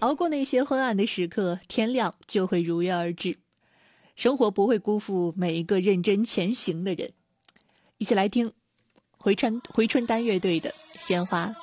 熬过那些昏暗的时刻，天亮就会如约而至。生活不会辜负每一个认真前行的人。一起来听回春丹乐队的《鲜花》。